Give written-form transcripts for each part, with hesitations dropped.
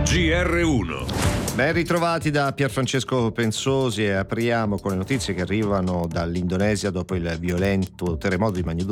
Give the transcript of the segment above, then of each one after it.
GR1. Ben ritrovati da Pierfrancesco Pensosi e apriamo con le notizie che arrivano dall'Indonesia dopo il violento terremoto di magnitudo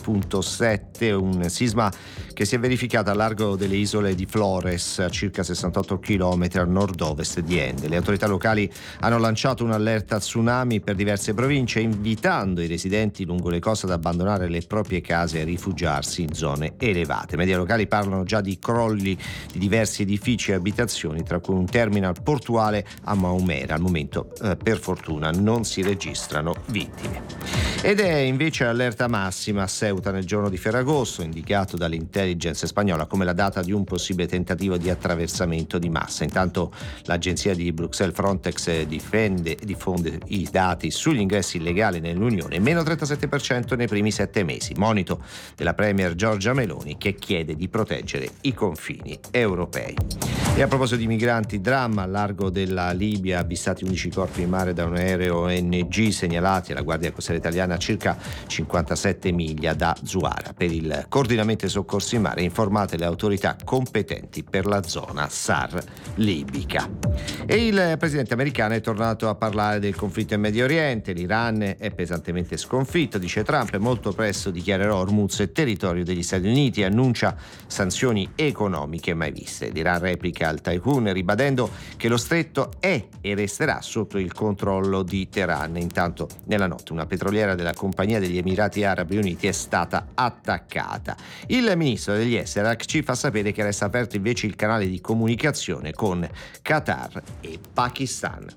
7.7, un sisma che si è verificato a largo delle isole di Flores, a circa 68 km a nord-ovest di Ende. Le autorità locali hanno lanciato un'allerta tsunami per diverse province, invitando i residenti lungo le coste ad abbandonare le proprie case e rifugiarsi in zone elevate. Media locali parlano già di crolli di diversi edifici e abitazioni, tra cui un terminal portuale a Maumere. Al momento, per fortuna, non si registrano vittime. Ed è invece allerta massima a Ceuta nel giorno di Ferragosto, indicato dall'intelligence spagnola come la data di un possibile tentativo di attraversamento di massa. Intanto l'agenzia di Bruxelles Frontex diffonde i dati sugli ingressi illegali nell'Unione, meno 37% nei primi 7 mesi. Monito della premier Giorgia Meloni, che chiede di proteggere i confini europei. E a proposito di migranti, dramma a largo della Libia, avvistati 11 corpi in mare da un aereo ONG, segnalati alla Guardia Costiera Italiana a circa 57 miglia da Zuara. Per il coordinamento dei soccorsi in mare informate le autorità competenti per la zona SAR libica. E il presidente americano è tornato a parlare del conflitto in Medio Oriente. L'Iran è pesantemente sconfitto, dice Trump, e molto presto dichiarerà Hormuz territorio degli Stati Uniti e annuncia sanzioni economiche mai viste. L'Iran replica al tycoon ribadendo che lo stretto è e resterà sotto il controllo di Teheran. Intanto nella notte una petroliera della Compagnia degli Emirati Arabi Uniti è stata attaccata. Il ministro degli esteri Arakci fa sapere che resta aperto invece il canale di comunicazione con Qatar e Pakistan.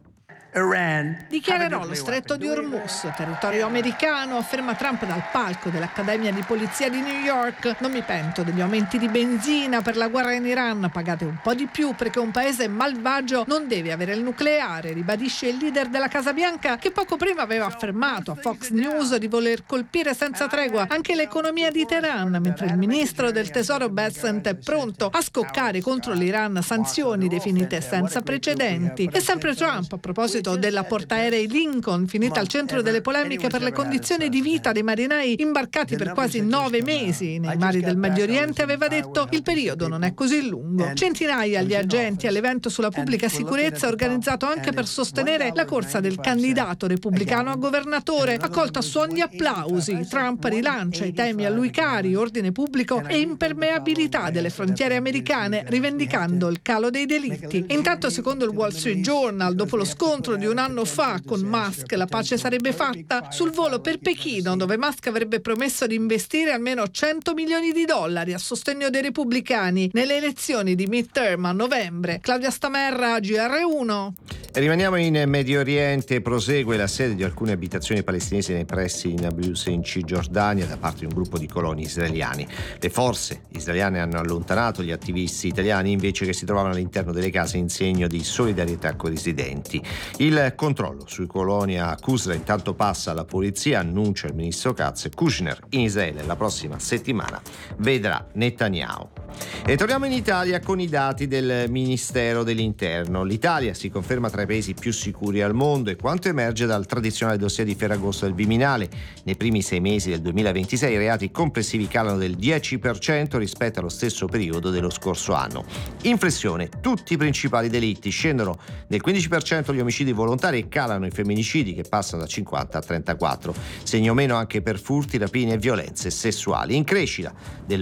Dichiarerò lo stretto di Hormuz territorio americano, afferma Trump dal palco dell'Accademia di Polizia di New York. Non mi pento degli aumenti di benzina per la guerra in Iran, pagate un po' di più perché un paese malvagio non deve avere il nucleare, ribadisce il leader della Casa Bianca, che poco prima aveva affermato a Fox News di voler colpire senza tregua anche l'economia di Teheran, mentre il ministro del tesoro Bessent è pronto a scoccare contro l'Iran sanzioni definite senza precedenti. E sempre Trump, a proposito della portaerei Lincoln, finita al centro delle polemiche per le condizioni di vita dei marinai imbarcati per quasi 9 mesi nei mari del Medio Oriente, aveva detto: il periodo non è così lungo. Centinaia gli agenti all'evento sulla pubblica sicurezza, organizzato anche per sostenere la corsa del candidato repubblicano a governatore, accolto a suon di applausi. Trump rilancia i temi a lui cari, ordine pubblico e impermeabilità delle frontiere americane, rivendicando il calo dei delitti. Intanto, secondo il Wall Street Journal, dopo lo scontro di un anno fa con Musk, la pace sarebbe fatta. Sul volo per Pechino, dove Musk avrebbe promesso di investire almeno $100 milioni a sostegno dei repubblicani nelle elezioni di midterm a novembre. Claudia Stamerra, GR1. E rimaniamo in Medio Oriente. Prosegue l'assedio di alcune abitazioni palestinesi nei pressi di Nablus in Cisgiordania da parte di un gruppo di coloni israeliani. Le forze israeliane hanno allontanato gli attivisti italiani invece, che si trovavano all'interno delle case in segno di solidarietà con i residenti. Il controllo sui coloni a Qusra intanto passa alla polizia, annuncia il ministro Katz. Kushner in Israele la prossima settimana vedrà Netanyahu. E torniamo in Italia con i dati del Ministero dell'Interno. L'Italia si conferma tra i paesi più sicuri al mondo, e quanto emerge dal tradizionale dossier di Ferragosto del Viminale: nei primi 6 mesi del 2026 i reati complessivi calano del 10% rispetto allo stesso periodo dello scorso anno. In flessione tutti i principali delitti, scendono del 15% gli omicidi volontari e calano i femminicidi, che passano da 50 a 34. Segno meno anche per furti, rapine e violenze sessuali. In crescita del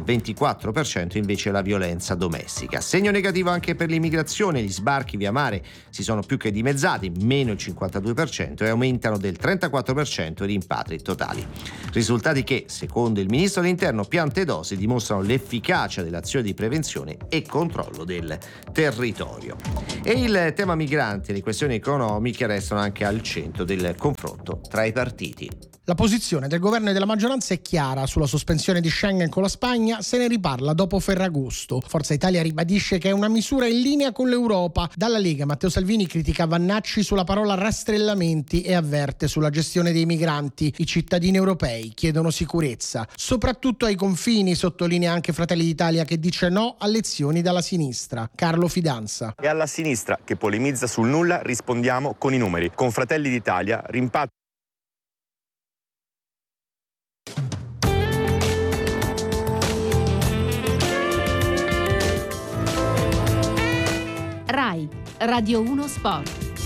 24% invece la violenza domestica. Segno negativo anche per l'immigrazione: gli sbarchi via mare si sono più che dimezzati, meno il 52%, e aumentano del 34% i rimpatri totali. Risultati che, secondo il ministro dell'Interno Piantedosi, dimostrano l'efficacia dell'azione di prevenzione e controllo del territorio. E il tema migranti e le questioni economiche restano anche al centro del confronto tra i partiti. La posizione del governo e della maggioranza è chiara sulla sospensione di Schengen con la Spagna. Se ne riparla dopo Ferragosto. Forza Italia ribadisce che è una misura in linea con l'Europa. Dalla Lega Matteo Salvini critica Vannacci sulla parola rastrellamenti e avverte sulla gestione dei migranti. I cittadini europei chiedono sicurezza, soprattutto ai confini, sottolinea anche Fratelli d'Italia, che dice no a lezioni dalla sinistra. Carlo Fidanza. E alla sinistra, che polemizza sul nulla, rispondiamo con i numeri. Con Fratelli d'Italia rimpatri. RAI, Radio 1 Sport.